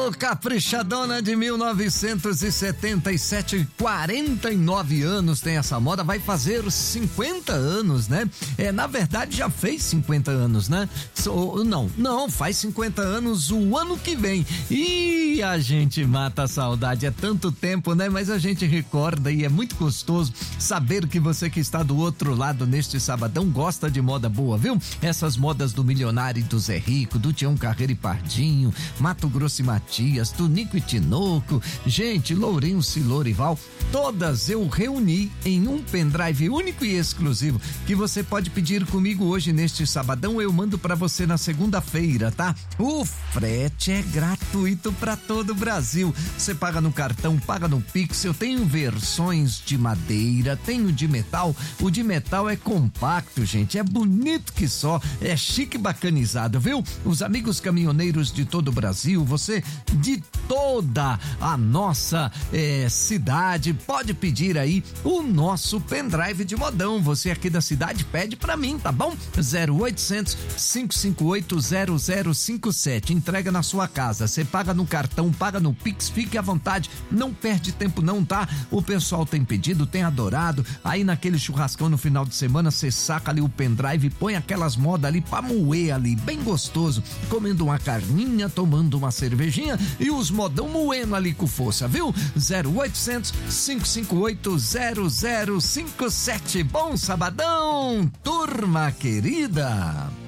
Ô, caprichadona de 1977, 49 anos tem essa moda, vai fazer 50 anos, né? Na verdade já fez 50 anos, né? Não, faz 50 anos o ano que vem. E a gente mata a saudade, é tanto tempo, né? Mas a gente recorda e é muito gostoso saber que você que está do outro lado neste sabadão gosta de moda boa, viu? Essas modas do Milionário e do Zé Rico, do Tião Carreiro e Pardinho, Mato Grosso e Matias, Tunico e Tinoco, gente, Lourenço e Lorival, todas eu reuni em um pendrive único e exclusivo que você pode pedir comigo hoje neste sabadão. Eu mando pra você na segunda-feira, tá? O frete é gratuito pra todo o Brasil. Você paga no cartão, paga no Pix. Eu tenho versões de madeira, tenho de metal. O de metal é compacto, gente, é bonito que só, é chique, bacanizado, viu? Os amigos caminhoneiros de todo o Brasil, você de toda a nossa cidade, pode pedir aí o nosso pendrive de modão. Você aqui da cidade pede pra mim, tá bom? 0800 558 0057. Entrega na sua casa. Você paga no cartão, paga no Pix, fique à vontade. Não perde tempo não, tá? O pessoal tem pedido, tem adorado. Aí naquele churrascão no final de semana, você saca ali o pendrive, põe aquelas modas ali pra moer ali, bem gostoso. Comendo uma carninha, tomando uma cervejinha e os modão moendo ali com força, viu? 0800 558 0057. Bom sabadão, turma querida!